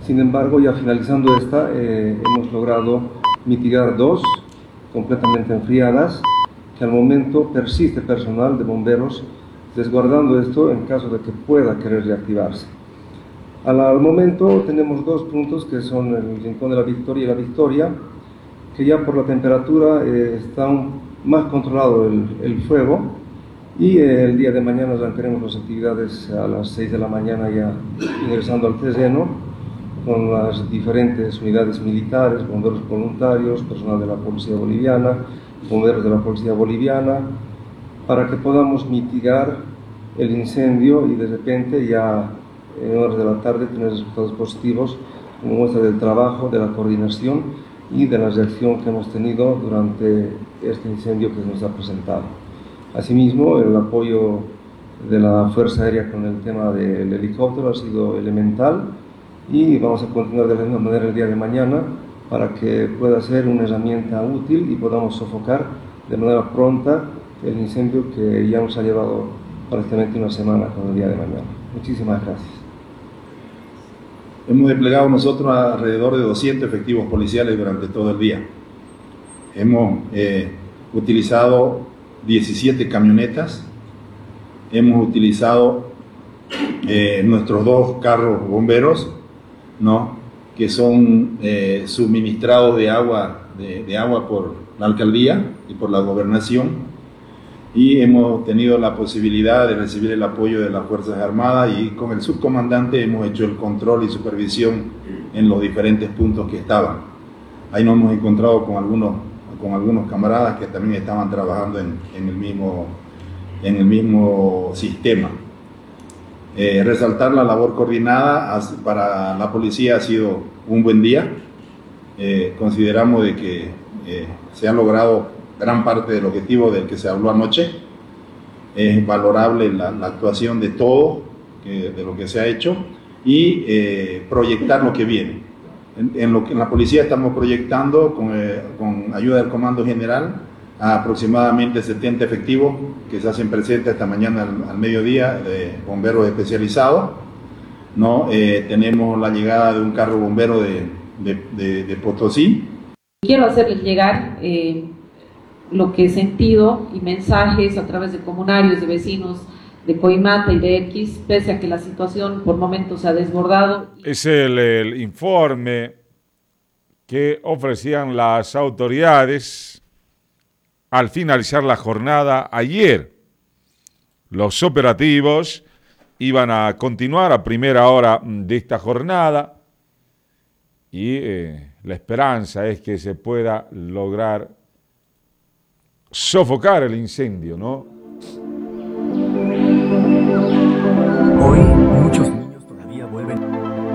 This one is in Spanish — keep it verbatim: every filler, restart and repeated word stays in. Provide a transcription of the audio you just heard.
Sin embargo, ya finalizando esta, eh, hemos logrado mitigar dos completamente enfriadas, que al momento persiste personal de bomberos resguardando esto en caso de que pueda querer reactivarse. Al, al momento tenemos dos puntos que son el Rincón de la Victoria y la Victoria, que ya por la temperatura eh, está un, más controlado el, el fuego, y eh, el día de mañana arrancaremos las actividades a las seis de la mañana ya ingresando al terreno con las diferentes unidades militares, bomberos voluntarios, personal de la Policía Boliviana, bomberos de la Policía Boliviana, para que podamos mitigar el incendio y de repente ya en horas de la tarde tener resultados positivos como muestra del trabajo, de la coordinación y de la reacción que hemos tenido durante este incendio que nos ha presentado. Asimismo, el apoyo de la Fuerza Aérea con el tema del helicóptero ha sido elemental y vamos a continuar de la misma manera el día de mañana para que pueda ser una herramienta útil y podamos sofocar de manera pronta el incendio que ya nos ha llevado prácticamente una semana con el día de mañana. Muchísimas gracias. Hemos desplegado nosotros alrededor de doscientos efectivos policiales durante todo el día. Hemos eh, utilizado diecisiete camionetas, hemos utilizado eh, nuestros dos carros bomberos, ¿no?, que son eh, suministrados de agua, de, de agua por la alcaldía y por la gobernación, y hemos tenido la posibilidad de recibir el apoyo de las Fuerzas Armadas, y con el subcomandante hemos hecho el control y supervisión en los diferentes puntos que estaban. Ahí nos hemos encontrado con algunos, con algunos camaradas que también estaban trabajando en, en, el, mismo, en el mismo sistema. Eh, resaltar la labor coordinada para la policía ha sido un buen día. Eh, consideramos de que eh, se ha logrado gran parte del objetivo del que se habló anoche. Es valorable la, la actuación de todo, que, de lo que se ha hecho, y eh, proyectar lo que viene. En, en, lo que, en la policía estamos proyectando, con, eh, con ayuda del Comando General, a aproximadamente setenta efectivos que se hacen presentes esta mañana al, al mediodía, de bomberos especializados, ¿no? Eh, tenemos la llegada de un carro bombero de, de, de, de Potosí. Quiero hacerles llegar eh, lo que he sentido y mensajes a través de comunarios, de vecinos de Coimata y de X, pese a que la situación por momentos se ha desbordado. Es el, el informe que ofrecían las autoridades al finalizar la jornada ayer. Los operativos iban a continuar a primera hora de esta jornada y eh, la esperanza es que se pueda lograr sofocar el incendio, ¿no?